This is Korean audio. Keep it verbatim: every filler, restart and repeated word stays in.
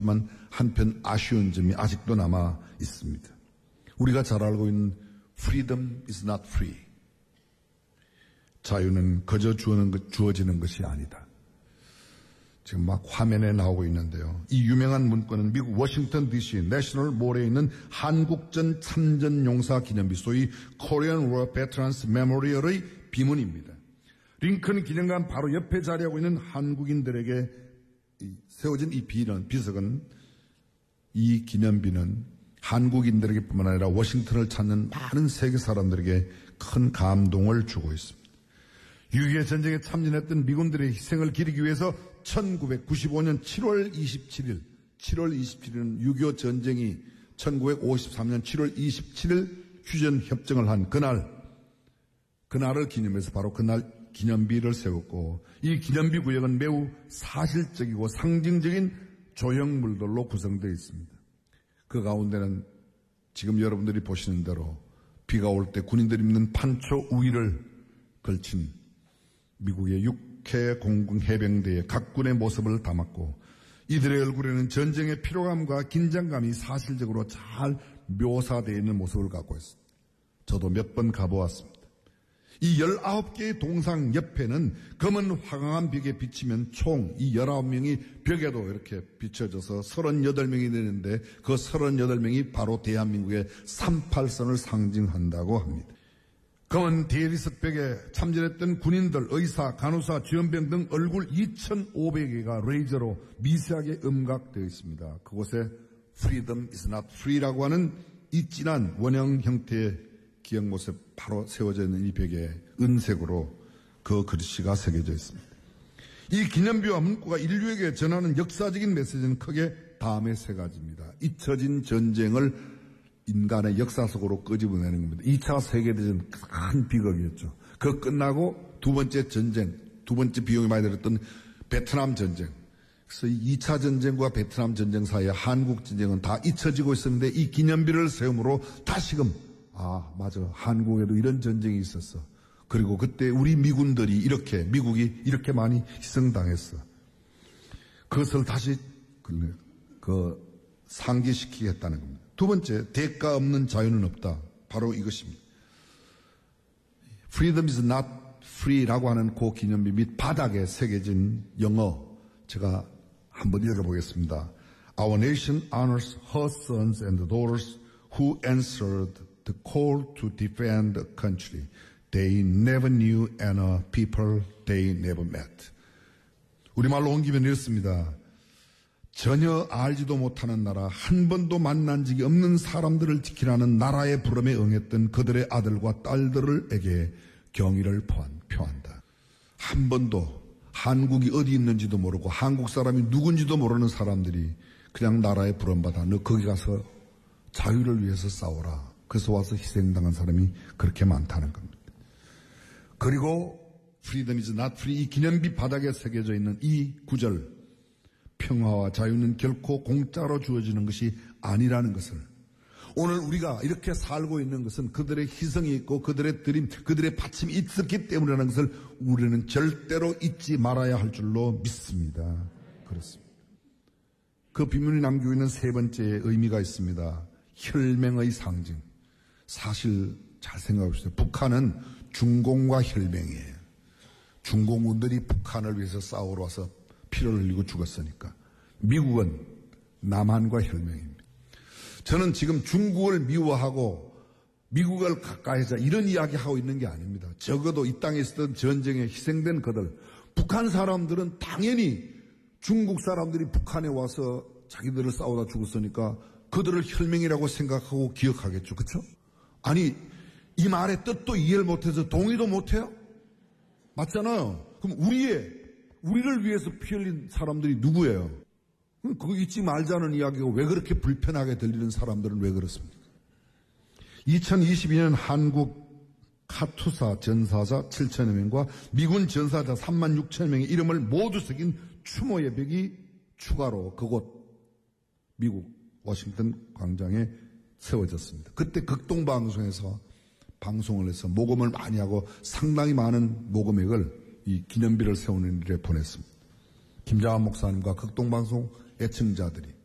하지만 한편 아쉬운 점이 아직도 남아 있습니다. 우리가 잘 알고 있는 freedom is not free. 자유는 그저 주어지는 것이 아니다. 지금 막 화면에 나오고 있는데요. 이 유명한 문구는 미국 워싱턴 디씨 내셔널 몰에 있는 한국전 참전용사 기념비, 소위 Korean War Veterans Memorial의 비문입니다. 링컨 기념관 바로 옆에 자리하고 있는 한국인들에게 세워진 이 비는, 비석은, 이 기념비는 한국인들에게 뿐만 아니라 워싱턴을 찾는 많은 세계 사람들에게 큰 감동을 주고 있습니다. 육이오 전쟁에 참전했던 미군들의 희생을 기리기 위해서 천구백구십오 년 칠월 이십칠일, 칠월 이십칠일은 육이오 전쟁이 천구백오십삼 년 칠월 이십칠일 휴전 협정을 한 그날, 그날을 기념해서 바로 그날 기념비를 세웠고, 이 기념비 구역은 매우 사실적이고 상징적인 조형물들로 구성되어 있습니다. 그 가운데는 지금 여러분들이 보시는 대로 비가 올 때 군인들이 입는 판초 우위를 걸친 미국의 육해 공군 해병대의 각군의 모습을 담았고, 이들의 얼굴에는 전쟁의 피로감과 긴장감이 사실적으로 잘 묘사되어 있는 모습을 갖고 있습니다. 저도 몇 번 가보았습니다. 이 열아홉 개의 동상 옆에는 검은 화강암 벽에 비치면 총 이 열아홉 명이 벽에도 이렇게 비춰져서 서른여덟 명이 되는데, 그 서른여덟 명이 바로 대한민국의 삼팔선을 상징한다고 합니다. 검은 대리석 벽에 참전했던 군인들, 의사, 간호사, 지원병 등 얼굴 이천오백 개가 레이저로 미세하게 음각되어 있습니다. 그곳에 Freedom is not free라고 하는 이 진한 원형 형태의 기억 모습 바로 세워져 있는 이 벽에 은색으로 그 글씨가 새겨져 있습니다. 이 기념비와 문구가 인류에게 전하는 역사적인 메시지는 크게 다음의 세 가지입니다. 잊혀진 전쟁을 인간의 역사 속으로 끄집어내는 겁니다. 이 차 세계대전 큰 비극이었죠. 그 끝나고 두 번째 전쟁, 두 번째 비용이 많이 들었던 베트남 전쟁. 그래서 이 차 전쟁과 베트남 전쟁 사이에 한국 전쟁은 다 잊혀지고 있었는데, 이 기념비를 세움으로 다시금 아, 맞아. 한국에도 이런 전쟁이 있었어. 그리고 그때 우리 미군들이 이렇게, 미국이 이렇게 많이 희생당했어. 그것을 다시 그, 그 상기시키겠다는 겁니다. 두 번째, 대가 없는 자유는 없다. 바로 이것입니다. Freedom is not free라고 하는 그 기념비 및 바닥에 새겨진 영어, 제가 한번 읽어보겠습니다. Our nation honors her sons and daughters who answered the call to defend the country they never knew and a people they never met. 우리말로 옮기면 이렇습니다. 전혀 알지도 못하는 나라, 한 번도 만난 적이 없는 사람들을 지키라는 나라의 부름에 응했던 그들의 아들과 딸들에게 경의를 표한다. 한 번도 한국이 어디 있는지도 모르고 한국 사람이 누군지도 모르는 사람들이 그냥 나라의 부름받아 너 거기 가서 자유를 위해서 싸워라. 그래서 와서 희생당한 사람이 그렇게 많다는 겁니다. 그리고 Freedom is not free, 이 기념비 바닥에 새겨져 있는 이 구절, 평화와 자유는 결코 공짜로 주어지는 것이 아니라는 것을, 오늘 우리가 이렇게 살고 있는 것은 그들의 희생이 있고 그들의 드림, 그들의 바침이 있었기 때문이라는 것을 우리는 절대로 잊지 말아야 할 줄로 믿습니다. 그렇습니다. 그 비문이 남기고 있는 세 번째 의미가 있습니다. 혈맹의 상징. 사실 잘 생각해 보세요. 북한은 중공과 혈맹이에요. 중공군들이 북한을 위해서 싸우러 와서 피를 흘리고 죽었으니까. 미국은 남한과 혈맹입니다. 저는 지금 중국을 미워하고 미국을 가까이하자 이런 이야기하고 있는 게 아닙니다. 적어도 이 땅에 있었던 전쟁에 희생된 그들, 북한 사람들은 당연히 중국 사람들이 북한에 와서 자기들을 싸우다 죽었으니까 그들을 혈맹이라고 생각하고 기억하겠죠. 그렇죠? 아니, 이 말의 뜻도 이해를 못해서 동의도 못해요? 맞잖아요. 그럼 우리의, 우리를 위해서 피 흘린 사람들이 누구예요? 그거 잊지 말자는 이야기가 왜 그렇게 불편하게 들리는 사람들은 왜 그렇습니까? 이천이십이 년 한국 카투사 전사자 칠천여 명과 미군 전사자 삼만 육천 명의 이름을 모두 새긴 추모 예벽이 추가로 그곳 미국 워싱턴 광장에 세워졌습니다. 그때 극동방송에서 방송을 해서 모금을 많이 하고 상당히 많은 모금액을 이 기념비를 세우는 일에 보냈습니다. 김장한 목사님과 극동방송 애청자들이